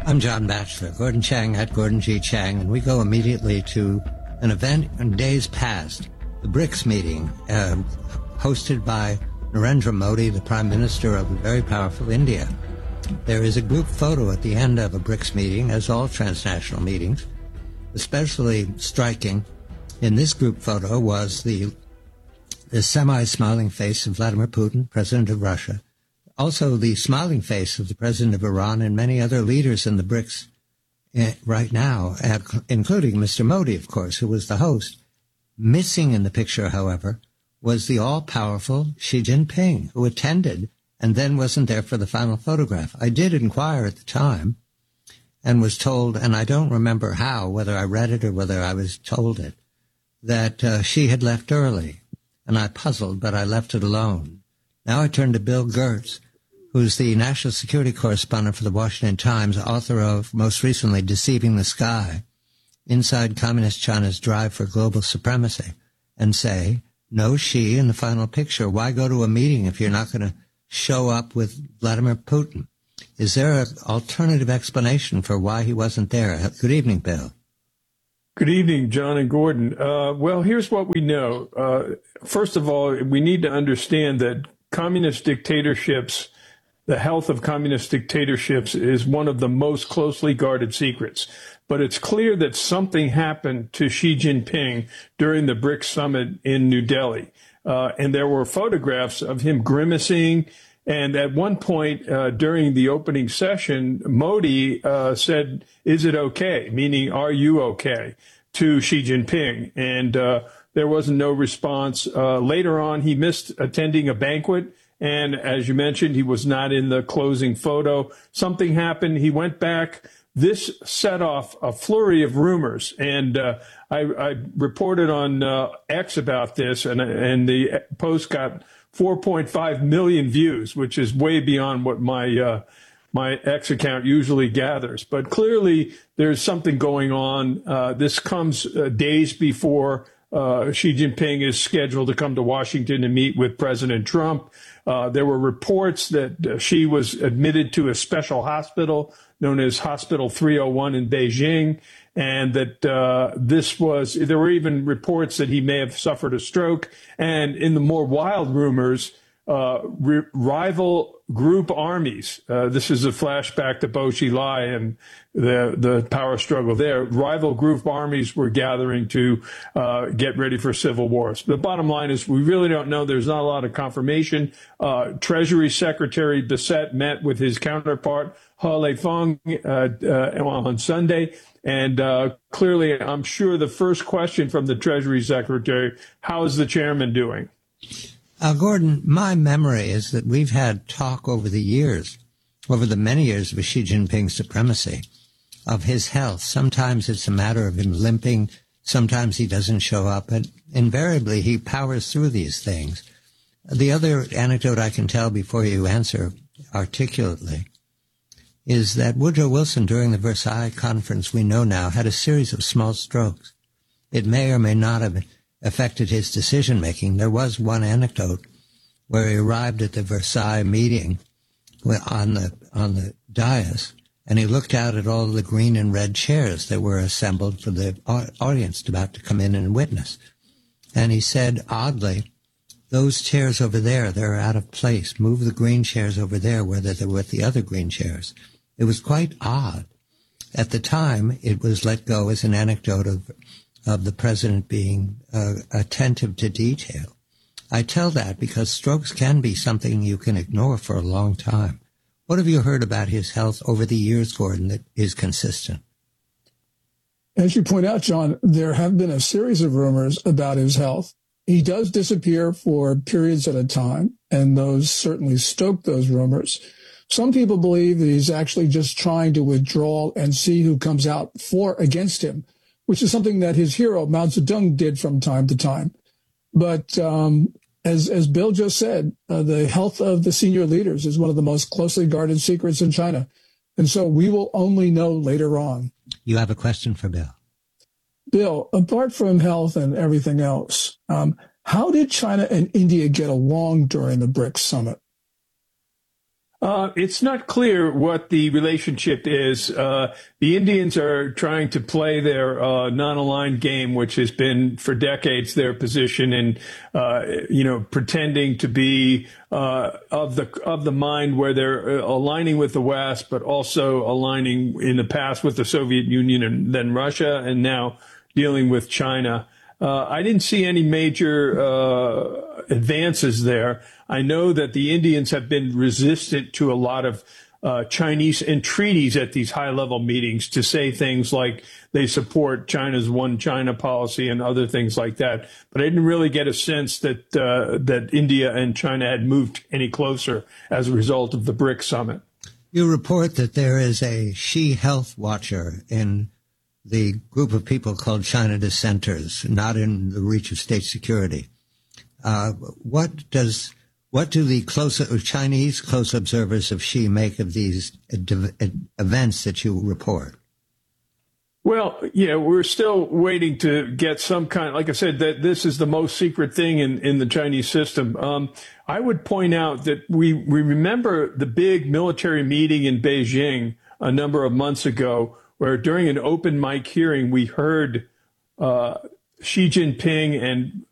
I'm John Batchelor, Gordon Chang at Gordon G. Chang, and we go immediately to an event in days past, the BRICS meeting, hosted by Narendra Modi, the Prime Minister of a very powerful India. There is a group photo at the end of a BRICS meeting, as all transnational meetings. Especially striking in this group photo was the semi-smiling face of Vladimir Putin, President of Russia. Also, the smiling face of the president of Iran and many other leaders in the BRICS right now, including Mr. Modi, of course, who was the host. Missing in the picture, however, was the all-powerful Xi Jinping, who attended and then wasn't there for the final photograph. I did inquire at the time and was told, and I don't remember how, whether I read it or whether I was told it, that Xi had left early. And I puzzled, but I left it alone. Now I turn to Bill Gertz, who's the national security correspondent for the Washington Times, author of, most recently, Deceiving the Sky, Inside Communist China's Drive for Global Supremacy, and say, no Xi in the final picture. Why go to a meeting if you're not going to show up with Vladimir Putin? Is there an alternative explanation for why he wasn't there? Good evening, Bill. Good evening, John and Gordon. Well, here's what we know. First of all, we need to understand that communist dictatorships, the health of communist dictatorships is one of the most closely guarded secrets. But it's clear that something happened to Xi Jinping during the BRICS summit in New Delhi. And there were photographs of him grimacing. And at one point during the opening session, Modi said, "Is it okay?" Meaning, "Are you okay?" to Xi Jinping. And there was no response. Later on, he missed attending a banquet. And as you mentioned, he was not in the closing photo. Something happened. He went back. This set off a flurry of rumors. And I reported on X about this, and the post got 4.5 million views, which is way beyond what my X account usually gathers. But clearly, there's something going on. This comes days before Xi Jinping is scheduled to come to Washington to meet with President Trump. There were reports that Xi was admitted to a special hospital known as Hospital 301 in Beijing, and that there were even reports that he may have suffered a stroke. And in the more wild rumors, rival group armies, this is a flashback to Bo Xilai and the power struggle there, rival group armies were gathering to get ready for civil wars. The bottom line is we really don't know. There's not a lot of confirmation. Treasury Secretary Bissett met with his counterpart, He Lifeng, on Sunday. And clearly, I'm sure the first question from the Treasury Secretary, how is the chairman doing? Gordon, my memory is that we've had talk over the many years of Xi Jinping's supremacy, of his health. Sometimes it's a matter of him limping. Sometimes he doesn't show up. But invariably, he powers through these things. The other anecdote I can tell before you answer articulately is that Woodrow Wilson, during the Versailles Conference, we know now, had a series of small strokes. It may or may not have affected his decision-making. There was one anecdote where he arrived at the Versailles meeting on the dais, and he looked out at all the green and red chairs that were assembled for the audience about to come in and witness. And he said, oddly, those chairs over there, they're out of place. Move the green chairs over there where they're with the other green chairs. It was quite odd. At the time, it was let go as an anecdote of the president being attentive to detail. I tell that because strokes can be something you can ignore for a long time. What have you heard about his health over the years, Gordon, that is consistent? As you point out, John, there have been a series of rumors about his health. He does disappear for periods at a time, and those certainly stoke those rumors. Some people believe that he's actually just trying to withdraw and see who comes out against him, which is something that his hero, Mao Zedong, did from time to time. But as Bill just said, the health of the senior leaders is one of the most closely guarded secrets in China. And so we will only know later on. You have a question for Bill. Bill, apart from health and everything else, how did China and India get along during the BRICS summit? It's not clear what the relationship is. The Indians are trying to play their non-aligned game, which has been for decades their position, in pretending to be of the mind where they're aligning with the West, but also aligning in the past with the Soviet Union and then Russia, and now dealing with China. I didn't see any major advances there. I know that the Indians have been resistant to a lot of Chinese entreaties at these high-level meetings to say things like they support China's one China policy and other things like that. But I didn't really get a sense that India and China had moved any closer as a result of the BRICS summit. You report that there is a Xi health watcher in the group of people called China dissenters, not in the reach of state security. What do the Chinese close observers of Xi make of these events that you report? Well, we're still waiting to get some kind, like I said, that this is the most secret thing in the Chinese system. I would point out that we remember the big military meeting in Beijing a number of months ago, where during an open mic hearing, we heard Xi Jinping and